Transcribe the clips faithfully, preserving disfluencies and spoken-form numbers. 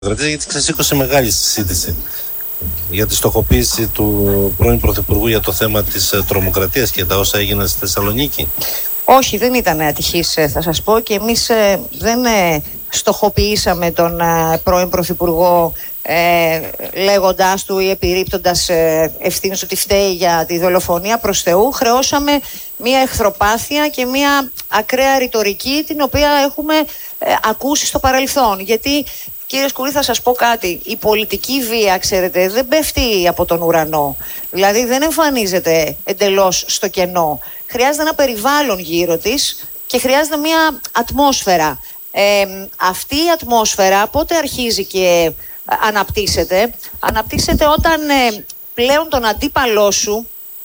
Γιατί ξεσήκωσε μεγάλη συζήτηση για τη στοχοποίηση του πρώην Πρωθυπουργού για το θέμα της τρομοκρατίας και τα όσα έγιναν στη Θεσσαλονίκη. Όχι, δεν ήταν ατυχής, θα σας πω, και εμείς δεν στοχοποιήσαμε τον πρώην Πρωθυπουργό ε, λέγοντάς του ή επιρρύπτοντας ε, ευθύνες ότι φταίει για τη δολοφονία. Προς Θεού, χρεώσαμε μια εχθροπάθεια και μια ακραία ρητορική την οποία έχουμε ε, ακούσει στο παρελθόν. Γιατί, κύριε Σκουρή, θα σας πω κάτι. Η πολιτική βία, ξέρετε, δεν πέφτει από τον ουρανό. Δηλαδή δεν εμφανίζεται εντελώς στο κενό. Χρειάζεται ένα περιβάλλον γύρω της και χρειάζεται μια ατμόσφαιρα. Ε, αυτή η ατμόσφαιρα πότε αρχίζει και αναπτύσσεται? Αναπτύσσεται όταν ε, πλέον τον αντίπαλό σου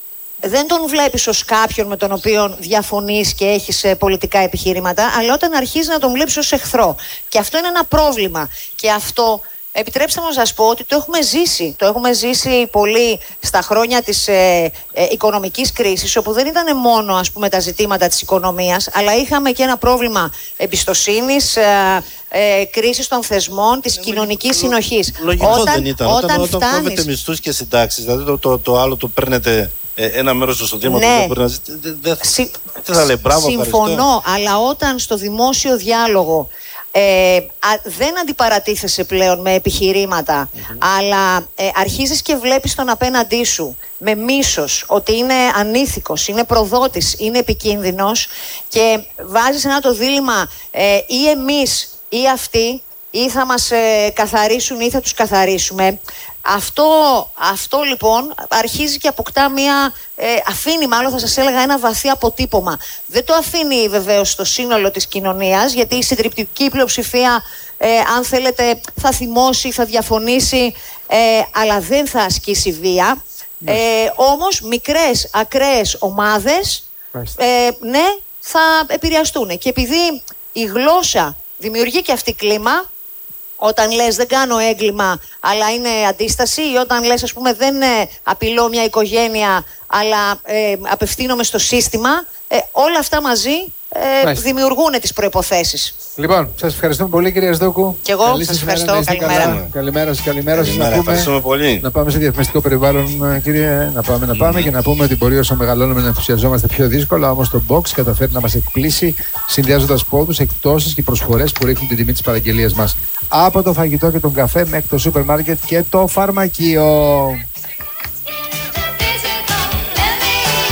δεν τον βλέπεις ως κάποιον με τον οποίο διαφωνείς και έχεις ε, πολιτικά επιχειρήματα, αλλά όταν αρχίζει να τον βλέπεις ως εχθρό. Και αυτό είναι ένα πρόβλημα. Και αυτό, επιτρέψτε μου να σας πω ότι το έχουμε ζήσει. Το έχουμε ζήσει πολύ στα χρόνια της ε, ε, οικονομικής κρίσης, όπου δεν ήταν μόνο, ας πούμε, τα ζητήματα της οικονομίας, αλλά είχαμε και ένα πρόβλημα εμπιστοσύνης, ε, ε, κρίσης των θεσμών, της ε, κοινωνικής λογικό, συνοχής. Λογικό όταν, δεν ήταν. Όταν, όταν, όταν φτάνεις... κόβετε μισθούς και συντάξεις, δηλαδή το, το, το άλλο το παίρνετε ε, ένα μέρος του εισοδήματος, ναι, δεν μπορεί να ζητήσει. Δεν Συ... θα λέει μπράβο, συμφωνώ, ευχαριστώ. Αλλά όταν στο δημόσιο διάλογο Ε, α, δεν αντιπαρατίθεσαι πλέον με επιχειρήματα, mm-hmm. αλλά ε, αρχίζεις και βλέπεις τον απέναντί σου με μίσος, ότι είναι ανήθικος, είναι προδότης, είναι επικίνδυνος, και βάζεις ένα το δίλημμα ε, ή εμείς ή αυτοί, ή θα μας ε, καθαρίσουν ή θα τους καθαρίσουμε. Αυτό, αυτό λοιπόν αρχίζει και αποκτά μια, ε, αφήνει μάλλον θα σας έλεγα ένα βαθύ αποτύπωμα. Δεν το αφήνει βεβαίως στο σύνολο της κοινωνίας, γιατί η συντριπτική πλειοψηφία, ε, αν θέλετε, θα θυμώσει, θα διαφωνήσει, ε, αλλά δεν θα ασκήσει βία. Ναι. Ε, όμως μικρές, ακραίες ομάδες, ε, ναι, θα επηρεαστούν. Και επειδή η γλώσσα δημιουργεί και αυτή κλίμα, όταν λες δεν κάνω έγκλημα αλλά είναι αντίσταση, ή όταν λες, ας πούμε, δεν απειλώ μια οικογένεια αλλά ε, απευθύνομαι στο σύστημα, ε, όλα αυτά μαζί ε, δημιουργούν τις προϋποθέσεις. Λοιπόν, σας ευχαριστούμε πολύ, κυρία Σδόκου. Και εγώ καλή σας ευχαριστώ. Μέρα, καλημέρα. Καλά. Καλημέρα σας, καλημέρα σας. Να, πούμε, πολύ. να πάμε σε διαφημιστικό περιβάλλον, κύριε. Να πάμε, να πάμε mm-hmm. και να πούμε ότι μπορεί όσο μεγαλώνουμε να ενθουσιαζόμαστε πιο δύσκολα. Όμως το Box καταφέρει να μας εκπλήσει, συνδυάζοντας πόντους, εκπτώσεις και προσφορές που ρίχνουν την τιμή της παραγγελίας μας. Από το φαγητό και τον καφέ μέχρι το σούπερ μάρκετ και το φαρμακείο.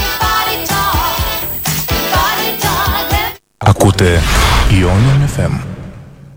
Ακούτε Ionian εφ εμ.